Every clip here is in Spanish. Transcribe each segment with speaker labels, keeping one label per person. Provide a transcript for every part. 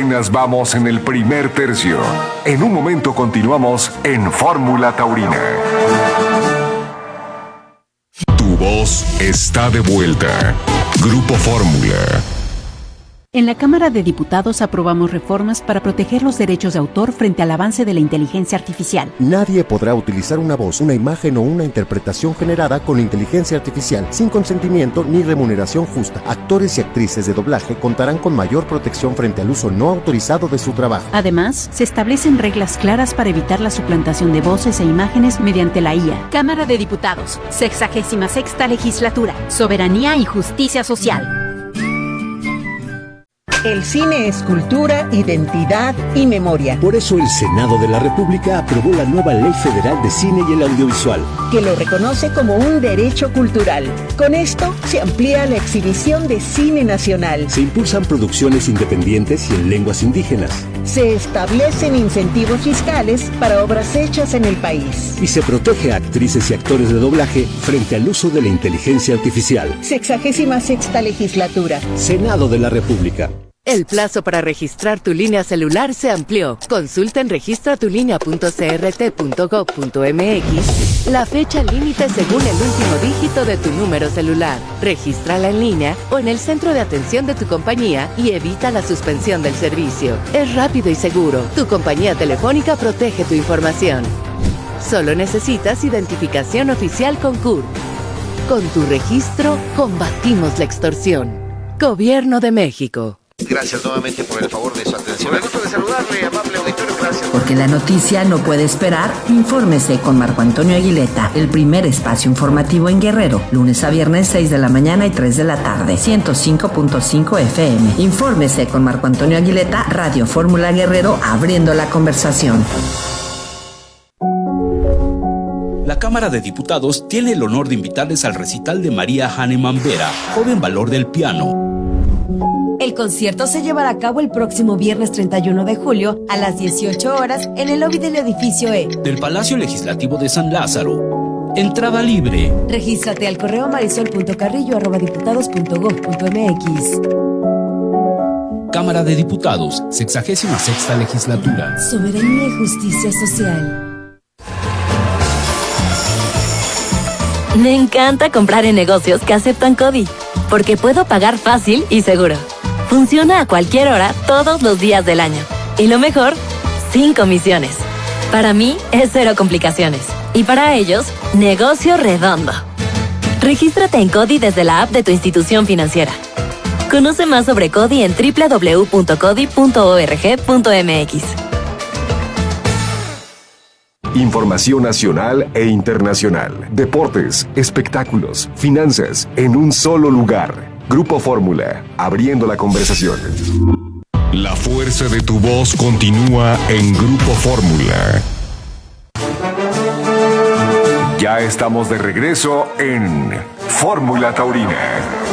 Speaker 1: Apenas vamos en el primer tercio. En un momento continuamos en Fórmula Taurina. Tu voz está de vuelta. Grupo Fórmula.
Speaker 2: En la Cámara de Diputados aprobamos reformas para proteger los derechos de autor frente al avance de la inteligencia artificial.
Speaker 3: Nadie podrá utilizar una voz, una imagen o una interpretación generada con inteligencia artificial sin consentimiento ni remuneración justa. Actores y actrices de doblaje contarán con mayor protección frente al uso no autorizado de su trabajo.
Speaker 2: Además, se establecen reglas claras para evitar la suplantación de voces e imágenes mediante la IA. Cámara de Diputados, 66ª Legislatura, Soberanía y Justicia Social.
Speaker 4: El cine es cultura, identidad y memoria.
Speaker 5: Por eso el Senado de la República aprobó la nueva Ley Federal de Cine y el Audiovisual,
Speaker 4: que lo reconoce como un derecho cultural. Con esto se amplía la exhibición de cine nacional.
Speaker 5: Se impulsan producciones independientes y en lenguas indígenas.
Speaker 4: Se establecen incentivos fiscales para obras hechas en el país.
Speaker 5: Y se protege a actrices y actores de doblaje frente al uso de la inteligencia artificial.
Speaker 4: 66ª Legislatura.
Speaker 5: Senado de la República.
Speaker 6: El plazo para registrar tu línea celular se amplió. Consulta en registratulinea.crt.gov.mx la fecha límite según el último dígito de tu número celular. Regístrala en línea o en el centro de atención de tu compañía y evita la suspensión del servicio. Es rápido y seguro. Tu compañía telefónica protege tu información. Solo necesitas identificación oficial con CURP. Con tu registro, combatimos la extorsión. Gobierno de México.
Speaker 7: Gracias nuevamente por el favor de su atención. Me gusta de saludarle, amable auditorio, gracias.
Speaker 8: Porque la noticia no puede esperar, infórmese con Marco Antonio Aguileta, el primer espacio informativo en Guerrero, lunes a viernes 6 de la mañana y 3 de la tarde, 105.5 FM. Infórmese con Marco Antonio Aguileta, Radio Fórmula Guerrero, abriendo la conversación.
Speaker 9: La Cámara de Diputados tiene el honor de invitarles al recital de María Hahnemann Vera, joven valor del piano.
Speaker 10: El concierto se llevará a cabo el próximo viernes 31 de julio a las 18 horas en el lobby del edificio E
Speaker 9: del Palacio Legislativo de San Lázaro. Entrada libre.
Speaker 10: Regístrate al correo marisol.carrillo@diputados.gov.mx.
Speaker 9: Cámara de Diputados, 66ª Legislatura.
Speaker 10: Soberanía y Justicia Social.
Speaker 11: Me encanta comprar en negocios que aceptan CODI, porque puedo pagar fácil y seguro. Funciona a cualquier hora, todos los días del año. Y lo mejor, sin comisiones. Para mí, es cero complicaciones. Y para ellos, negocio redondo. Regístrate en CODI desde la app de tu institución financiera. Conoce más sobre CODI en www.codi.org.mx.
Speaker 1: Información nacional e internacional, deportes, espectáculos, finanzas, en un solo lugar. Grupo Fórmula, abriendo la conversación. La fuerza de tu voz continúa en Grupo Fórmula. Ya estamos de regreso en Fórmula Taurina.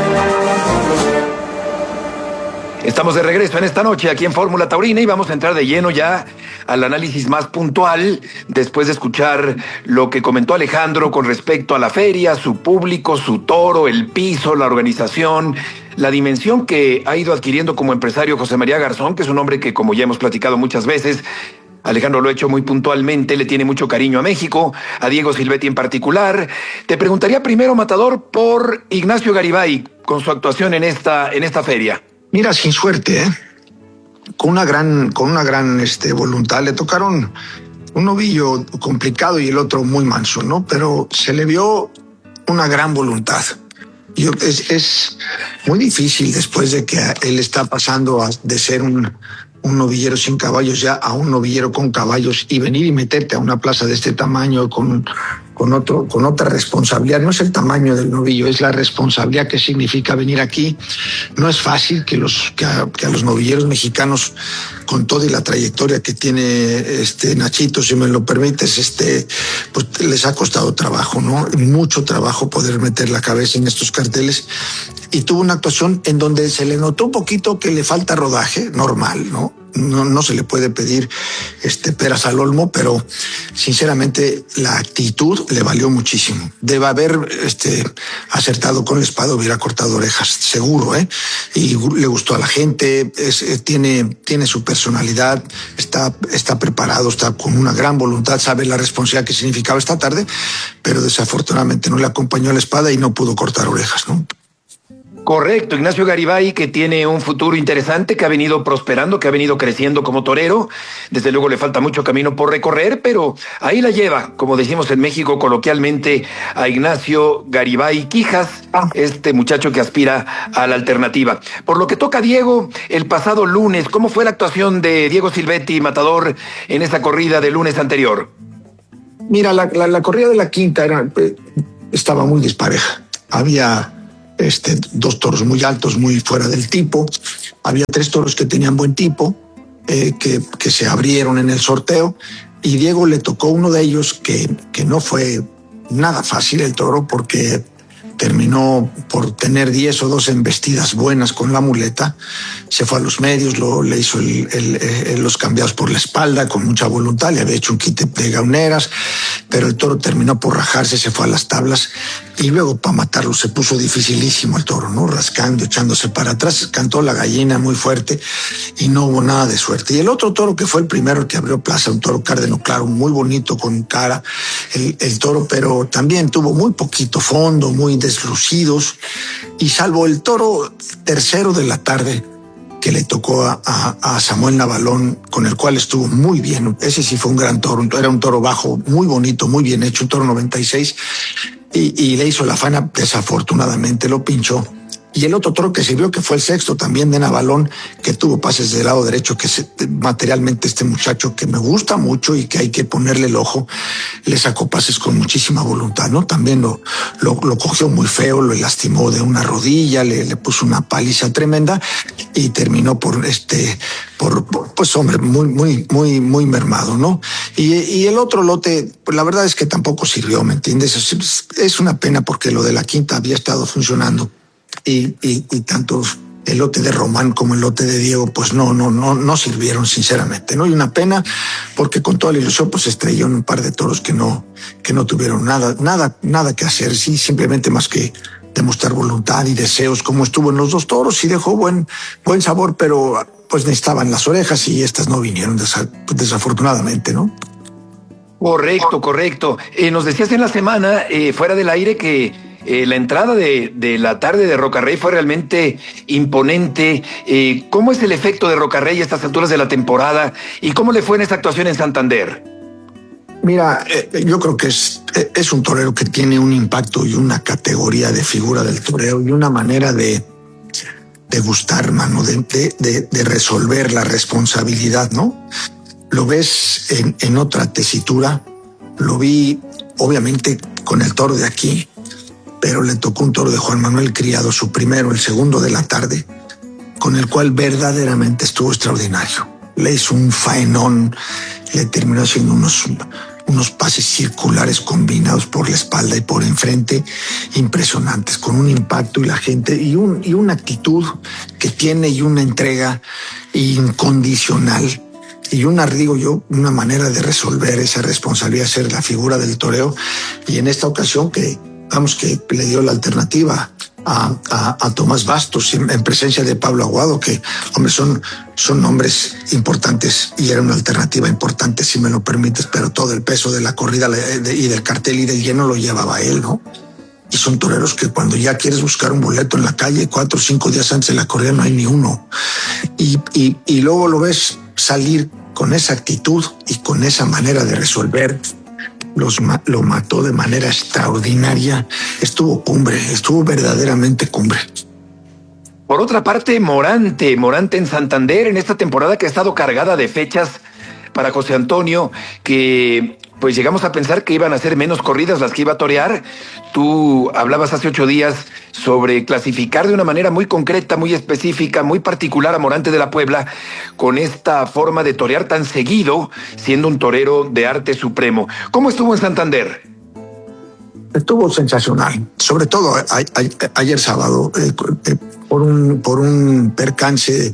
Speaker 7: Estamos de regreso en esta noche aquí en Fórmula Taurina y vamos a entrar de lleno ya al análisis más puntual después de escuchar lo que comentó Alejandro con respecto a la feria, su público, su toro, el piso, la organización, la dimensión que ha ido adquiriendo como empresario José María Garzón, que es un hombre que, como ya hemos platicado muchas veces, Alejandro lo ha hecho muy puntualmente, le tiene mucho cariño a México, a Diego Silvetti en particular. Te preguntaría primero, Matador, por Ignacio Garibay, con su actuación en esta feria.
Speaker 12: Mira, sin suerte, con una gran voluntad. Le tocaron un novillo complicado y el otro muy manso, ¿no? Pero se le vio una gran voluntad. Es muy difícil después de que él está pasando de ser un novillero sin caballos ya a un novillero con caballos y venir y meterte a una plaza de este tamaño con otra responsabilidad. No es el tamaño del novillo, es la responsabilidad que significa venir aquí. No es fácil que a los novilleros mexicanos, con toda y la trayectoria que tiene Nachito, si me lo permites, pues les ha costado trabajo, ¿no? Mucho trabajo poder meter la cabeza en estos carteles. Y tuvo una actuación en donde se le notó un poquito que le falta rodaje, normal, ¿no? no se le puede pedir peras al olmo, pero sinceramente la actitud le valió muchísimo. Debe haber acertado con la espada, hubiera cortado orejas, seguro, y le gustó a la gente, tiene su personalidad, está preparado, está con una gran voluntad, sabe la responsabilidad que significaba esta tarde, pero desafortunadamente no le acompañó a la espada y no pudo cortar orejas, ¿no?
Speaker 7: Correcto, Ignacio Garibay, que tiene un futuro interesante, que ha venido prosperando, que ha venido creciendo como torero. Desde luego le falta mucho camino por recorrer, pero ahí la lleva, como decimos en México coloquialmente, a Ignacio Garibay Quijas, este muchacho que aspira a la alternativa. Por lo que toca a Diego, el pasado lunes, ¿cómo fue la actuación de Diego Silvetti, matador, en esa corrida del lunes anterior?
Speaker 12: Mira, la corrida de la quinta estaba muy dispareja. Había dos toros muy altos, muy fuera del tipo. Había 3 toros que tenían buen tipo, que se abrieron en el sorteo, y Diego le tocó uno de ellos que no fue nada fácil el toro, porque terminó por tener 10 o 12 embestidas buenas con la muleta. Se fue a los medios, le hizo los cambiados por la espalda con mucha voluntad, le había hecho un quite de gauneras, pero el toro terminó por rajarse, se fue a las tablas, y luego para matarlo se puso dificilísimo el toro, ¿no? Rascando, echándose para atrás, cantó la gallina muy fuerte y no hubo nada de suerte. Y el otro toro, que fue el primero, el que abrió plaza, un toro cárdeno claro, muy bonito, con cara, el toro, pero también tuvo muy poquito fondo, muy deslucidos, y salvo el toro tercero de la tarde, que le tocó a Samuel Navalón, con el cual estuvo muy bien. Ese sí fue un gran toro, era un toro bajo, muy bonito, muy bien hecho, un toro 96, y le hizo la faena, desafortunadamente lo pinchó. Y el otro toro que sirvió, que fue el sexto también de Navalón, que tuvo pases del lado derecho, que materialmente este muchacho que me gusta mucho y que hay que ponerle el ojo, le sacó pases con muchísima voluntad, ¿no? También lo cogió muy feo, lo lastimó de una rodilla, le puso una paliza tremenda y terminó pues hombre, muy mermado, ¿no? Y el otro lote, pues la verdad es que tampoco sirvió, ¿me entiendes? Es una pena, porque lo de la quinta había estado funcionando. Y tanto el lote de Román como el lote de Diego, pues no sirvieron, sinceramente, ¿no? Y una pena, porque con toda la ilusión, pues estrelló en un par de toros que no tuvieron nada que hacer, sí, simplemente más que demostrar voluntad y deseos, como estuvo en los 2 toros, y dejó buen sabor, pero pues necesitaban las orejas y estas no vinieron, desafortunadamente, ¿no?
Speaker 7: Correcto. Nos decías en la semana, fuera del aire, que la entrada de la tarde de Rocarrey fue realmente imponente. ¿Cómo es el efecto de Rocarrey a estas alturas de la temporada? ¿Y cómo le fue en esta actuación en Santander?
Speaker 12: Mira, yo creo que es un torero que tiene un impacto y una categoría de figura del toreo y una manera de gustar, mano, de resolver la responsabilidad, ¿no? Lo ves en otra tesitura. Lo vi, obviamente, con el toro de aquí, pero le tocó un toro de Juan Manuel Criado, su primero, el segundo de la tarde, con el cual verdaderamente estuvo extraordinario. Le hizo un faenón, le terminó haciendo unos pases circulares combinados por la espalda y por enfrente, impresionantes, con un impacto y la gente, y una actitud que tiene, y una entrega incondicional, y una manera de resolver esa responsabilidad, ser la figura del toreo. Y en esta ocasión que le dio la alternativa a Tomás Bastos en presencia de Pablo Aguado, que, hombre, son nombres importantes, y era una alternativa importante, si me lo permites, pero todo el peso de la corrida y del cartel y del lleno lo llevaba él, ¿no? Y son toreros que cuando ya quieres buscar un boleto en la calle, 4 o 5 días antes de la corrida no hay ni uno. Y luego lo ves salir con esa actitud y con esa manera de resolver. Lo mató de manera extraordinaria. Estuvo verdaderamente cumbre.
Speaker 7: Por otra parte, Morante en Santander, en esta temporada que ha estado cargada de fechas para José Antonio, que pues llegamos a pensar que iban a ser menos corridas las que iba a torear. Tú hablabas hace 8 días sobre clasificar de una manera muy concreta, muy específica, muy particular a Morante de la Puebla, con esta forma de torear tan seguido, siendo un torero de arte supremo. ¿Cómo estuvo en Santander?
Speaker 12: Estuvo sensacional, sobre todo ayer sábado, por un percance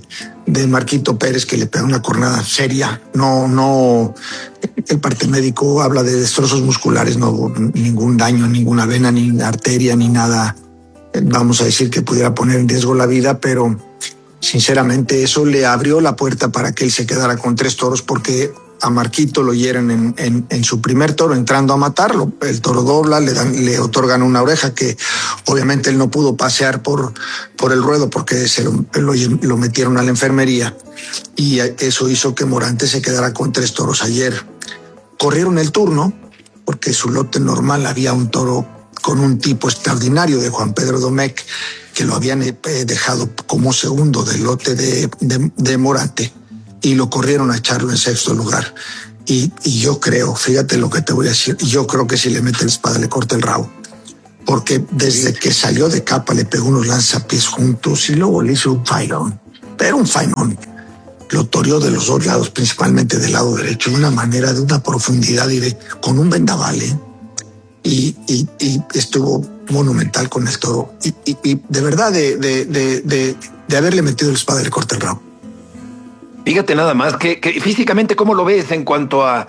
Speaker 12: Marquito Pérez, que le pegó una cornada seria. No, el parte médico habla de destrozos musculares, no hubo ningún daño, ninguna vena, ni arteria, ni nada, vamos a decir, que pudiera poner en riesgo la vida, pero sinceramente eso le abrió la puerta para que él se quedara con 3 toros, porque a Marquito lo hieren en su primer toro entrando a matarlo. El toro dobla, le otorgan una oreja que obviamente él no pudo pasear por el ruedo porque lo metieron a la enfermería, y eso hizo que Morante se quedara con 3 toros. Ayer corrieron el turno porque su lote normal había un toro con un tipo extraordinario de Juan Pedro Domecq, que lo habían dejado como segundo del lote de Morante, y lo corrieron a echarlo en 6º lugar. Y yo creo, fíjate lo que te voy a decir, yo creo que si le mete la espada le corta el rabo, porque desde que salió de capa le pegó unos lanzapiés juntos y luego le hizo un fainón, pero un fainón. Lo toreó de los 2 lados, principalmente del lado derecho, de una manera, de una profundidad y con un vendaval, y estuvo monumental con el toro. Y de verdad, de haberle metido la espada le corta el rabo.
Speaker 7: Fíjate nada más, que físicamente, ¿cómo lo ves en cuanto a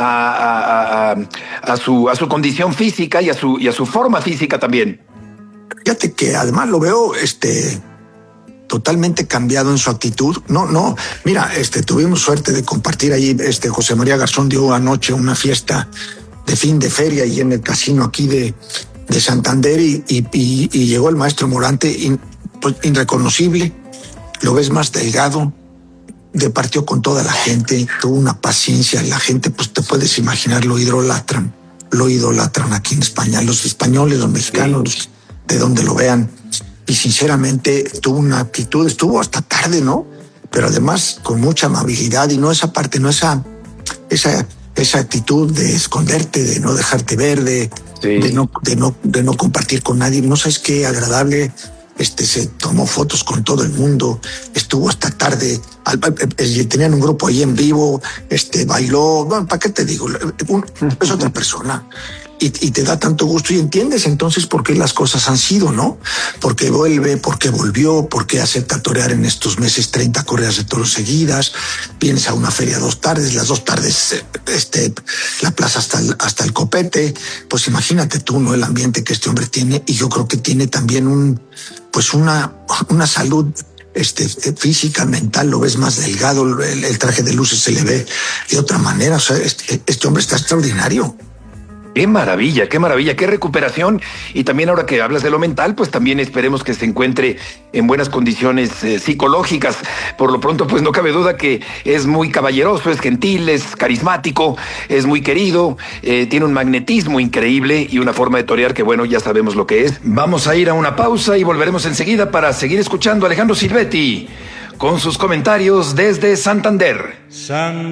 Speaker 7: su condición física y a su forma física también?
Speaker 12: Fíjate que además lo veo totalmente cambiado en su actitud. No, mira, tuvimos suerte de compartir ahí, José María Garzón dio anoche una fiesta de fin de feria y en el casino aquí de Santander, y llegó el maestro Morante, pues, irreconocible, lo ves más delgado, departió con toda la gente, tuvo una paciencia, la gente, pues te puedes imaginar, lo idolatran aquí en España, los españoles, los mexicanos, de donde lo vean, y sinceramente tuvo una actitud, estuvo hasta tarde, ¿no? Pero además con mucha amabilidad, y no esa parte, no esa actitud de esconderte, de no dejarte ver, de no compartir con nadie, no sabes qué agradable. Se tomó fotos con todo el mundo, estuvo hasta tarde, tenían un grupo ahí en vivo, bailó, bueno, ¿para qué te digo? Es otra persona. Y te da tanto gusto, y entiendes entonces por qué las cosas han sido, ¿no? Porque vuelve, porque volvió, porque acepta torear en estos meses 30 corridas de toros seguidas, vienes a una feria 2 tardes, las 2 tardes la plaza hasta el copete. Pues imagínate tú, ¿no? El ambiente que este hombre tiene, y yo creo que tiene también una salud física, mental, lo ves más delgado, el traje de luces se le ve de otra manera. O sea, este hombre está extraordinario.
Speaker 7: Qué maravilla, qué recuperación. Y también ahora que hablas de lo mental, pues también esperemos que se encuentre en buenas condiciones psicológicas. Por lo pronto, pues no cabe duda que es muy caballeroso, es gentil, es carismático, es muy querido, tiene un magnetismo increíble y una forma de torear que, bueno, ya sabemos lo que es. Vamos a ir a una pausa y volveremos enseguida para seguir escuchando a Alejandro Silvetti con sus comentarios desde Santander.